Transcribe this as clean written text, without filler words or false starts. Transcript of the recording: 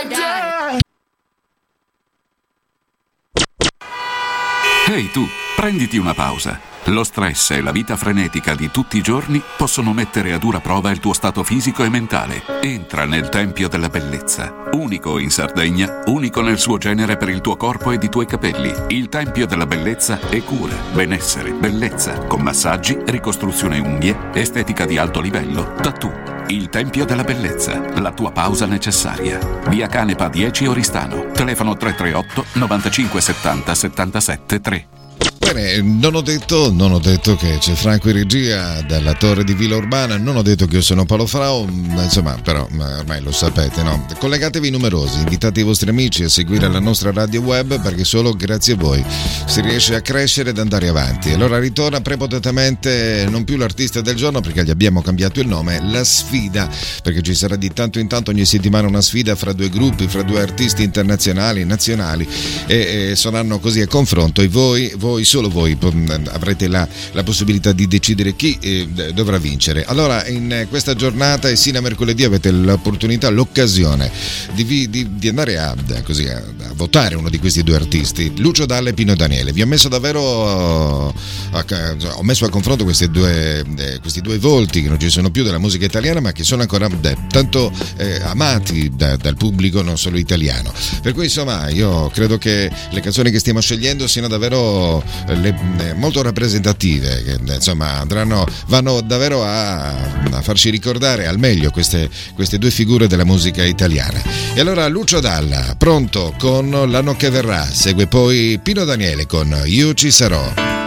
Ehi tu, prenditi una pausa. Lo stress e la vita frenetica di tutti i giorni possono mettere a dura prova il tuo stato fisico e mentale. Entra nel Tempio della Bellezza, unico in Sardegna, unico nel suo genere per il tuo corpo ed i tuoi capelli. Il Tempio della Bellezza è cura, benessere, bellezza, con massaggi, ricostruzione unghie, estetica di alto livello, tattoo. Il Tempio della Bellezza, la tua pausa necessaria. Via Canepa 10 Oristano, telefono 338 95 70 77 3. Bene, non ho detto che c'è Franco in regia dalla Torre di Villa Urbana, non ho detto che io sono Paolo Frau, insomma, però ormai lo sapete, no? Collegatevi numerosi, invitate i vostri amici a seguire la nostra radio web, perché solo grazie a voi si riesce a crescere ed andare avanti. Allora ritorna prepotentemente non più l'artista del giorno, perché gli abbiamo cambiato il nome, la sfida, perché ci sarà di tanto in tanto ogni settimana una sfida fra due gruppi, fra due artisti internazionali, nazionali, e saranno così a confronto, e voi solo voi avrete la possibilità di decidere chi dovrà vincere. Allora, in questa giornata e sino a mercoledì avete l'opportunità, l'occasione di andare a votare uno di questi due artisti, Lucio Dalla e Pino Daniele. Vi ho messo davvero ho messo a confronto questi due volti che non ci sono più della musica italiana, ma che sono ancora tanto amati dal pubblico non solo italiano. Per cui insomma io credo che le canzoni che stiamo scegliendo siano davvero molto rappresentative, che insomma vanno davvero a farci ricordare al meglio queste due figure della musica italiana. E allora Lucio Dalla pronto con L'anno che verrà, segue poi Pino Daniele con Io ci sarò.